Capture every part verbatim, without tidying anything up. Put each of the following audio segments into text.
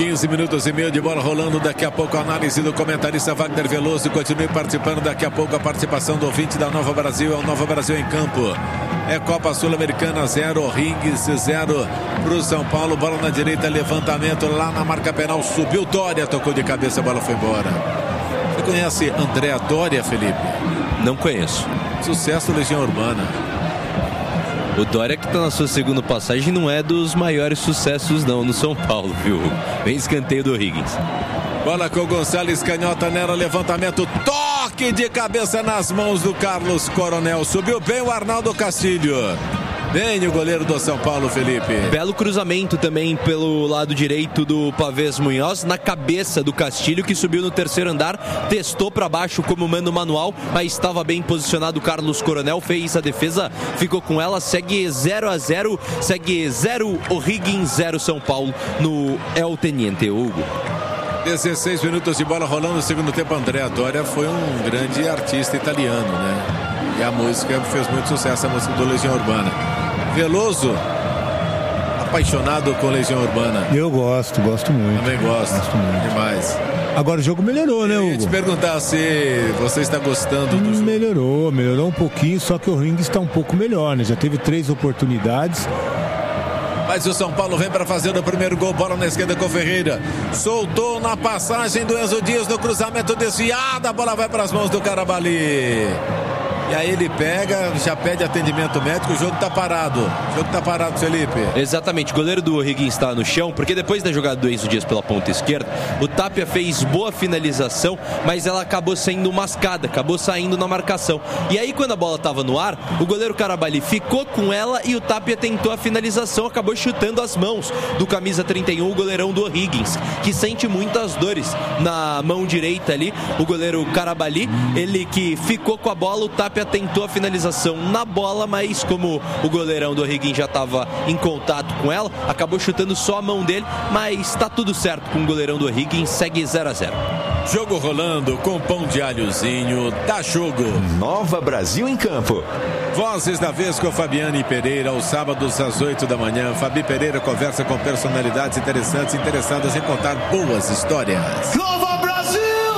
quinze minutos e meio de bola rolando. Daqui a pouco a análise do comentarista Wagner Veloso. Continue participando. Daqui a pouco a participação do ouvinte da Nova Brasil. É o Nova Brasil em campo. É Copa Sul-Americana zero, Rings zero para o São Paulo. Bola na direita, levantamento lá na marca penal. Subiu Dória, tocou de cabeça, a bola foi embora. Você conhece André Dória, Felipe? Não conheço. Sucesso Legião Urbana. O Dória, que está na sua segunda passagem, não é dos maiores sucessos não no São Paulo, viu? Vem escanteio do Higgins. Bola com o Gonçalves, canhota nela, levantamento, toque de cabeça nas mãos do Carlos Coronel. Subiu bem o Arnaldo Castilho. Bem o goleiro do São Paulo, Felipe. Belo cruzamento também pelo lado direito do Pavés Munhoz, na cabeça do Castilho, que subiu no terceiro andar, testou para baixo como mando manual, mas estava bem posicionado o Carlos Coronel, fez a defesa, ficou com ela, segue zero a zero, segue zero o Higgins, zero São Paulo no El Teniente, Hugo. dezesseis minutos de bola rolando no segundo tempo. André Dória foi um grande artista italiano, né? E a música fez muito sucesso, a música do Legião Urbana. Veloso, apaixonado com Legião Urbana. Eu gosto, gosto muito. Também gosto, gosto muito. Demais. Agora o jogo melhorou, né, Hugo? Eu ia te perguntar se você está gostando do jogo. Melhorou, melhorou um pouquinho, só que o ringue está um pouco melhor, né? Já teve três oportunidades. Mas o São Paulo vem para fazer o primeiro gol. Bola na esquerda com o Ferreira. Soltou na passagem do Enzo Dias no cruzamento desviado. A bola vai para as mãos do Carabali. E aí ele pega, já pede atendimento médico, o jogo tá parado. O jogo tá parado, Felipe. Exatamente, o goleiro do Higgins está no chão, porque depois da jogada do Enzo Dias pela ponta esquerda, o Tapia fez boa finalização, mas ela acabou sendo mascada, acabou saindo na marcação. E aí quando a bola estava no ar, o goleiro Carabali ficou com ela e o Tapia tentou a finalização, acabou chutando as mãos do camisa trinta e um, o goleirão do Higgins, que sente muitas dores na mão direita ali. O goleiro Carabali, ele que ficou com a bola, o Tapia tentou a finalização na bola, mas como o goleirão do Higgins já estava em contato com ela, acabou chutando só a mão dele, mas tá tudo certo com o goleirão do Higgins, segue zero a zero. Jogo rolando com pão de alhozinho, dá jogo. Nova Brasil em campo. Vozes da vez com Fabiane Pereira, aos sábados às oito da manhã. Fabi Pereira conversa com personalidades interessantes, interessadas em contar boas histórias. Nova Brasil!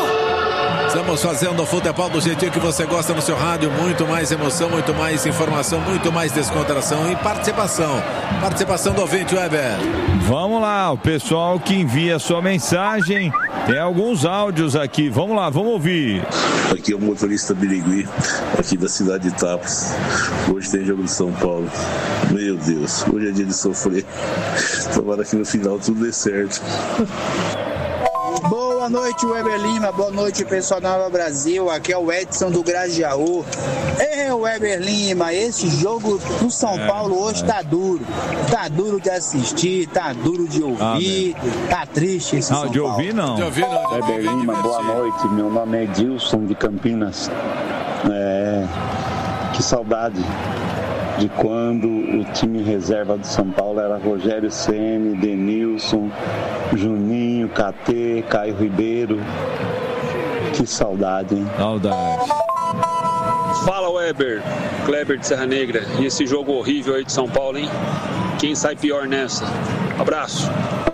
Estamos fazendo o futebol do jeitinho que você gosta no seu rádio. Muito mais emoção, muito mais informação, muito mais descontração e participação. Participação do ouvinte, Weber. Vamos lá, o pessoal que envia sua mensagem. Tem alguns áudios aqui. Vamos lá, vamos ouvir. Aqui é o motorista Birigui, aqui da cidade de Tapes. Hoje tem jogo de São Paulo. Meu Deus, hoje é dia de sofrer. Tomara que no final tudo dê certo. Boa noite, Weber Lima. Boa noite, pessoal da Nova Brasil. Aqui é o Edson do Grajaú. É, Weber Lima, esse jogo do São é, Paulo hoje é. tá duro. Tá duro de assistir, tá duro de ouvir, ah, tá triste esse não, São de Paulo. Ouvir, não. De ouvir não. De Weber Lima, boa noite. Meu nome é Dilson de Campinas. É, que saudade de quando o time reserva do São Paulo era Rogério Ceni, Denilson, Juninho, K T, Caio Ribeiro. Que saudade, hein? Saudade. Fala, Weber, Kleber de Serra Negra. E esse jogo horrível aí de São Paulo, hein? Quem sai pior nessa? Abraço.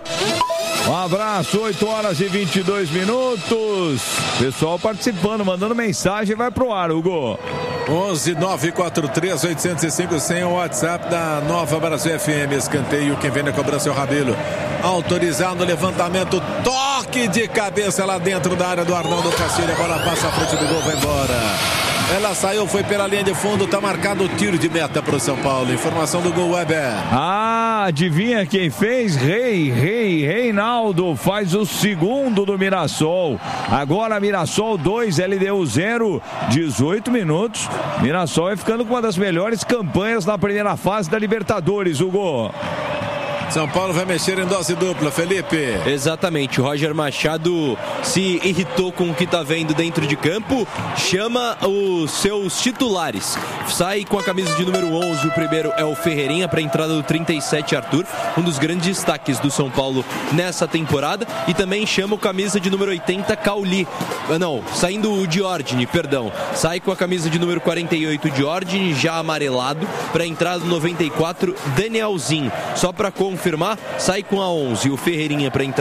Um abraço, oito horas e vinte e dois minutos. Pessoal participando, mandando mensagem, vai pro ar, Hugo. onze nove quatro três oito zero cinco sem o WhatsApp da Nova Brasil F M. Escanteio, quem vem na cobrança é o Rabelo. Autorizado o levantamento, toque de cabeça lá dentro da área do Arnaldo Castilho. A bola passa à frente do gol, vai embora. Ela saiu, foi pela linha de fundo, tá marcado o tiro de meta pro São Paulo. Informação do gol, Weber. Ah, adivinha quem fez? Rei, Rei, Reinaldo faz o segundo do Mirassol. Agora Mirassol dois, L D U zero, dezoito minutos. Mirassol vai ficando com uma das melhores campanhas na primeira fase da Libertadores, Hugo. São Paulo vai mexer em dose dupla, Felipe. Exatamente, o Roger Machado se irritou com o que está vendo dentro de campo, chama os seus titulares, sai com a camisa de número onze, o primeiro é o Ferreirinha para a entrada do trinta e sete, Arthur, um dos grandes destaques do São Paulo nessa temporada, e também chama o camisa de número oitenta, Cauli, não, saindo o Diordini, perdão, sai com a camisa de número quarenta e oito, Diordini, já amarelado, para a entrada do noventa e quatro, Danielzinho, só para confirmar, sai com a onze, o Ferreirinha para entrar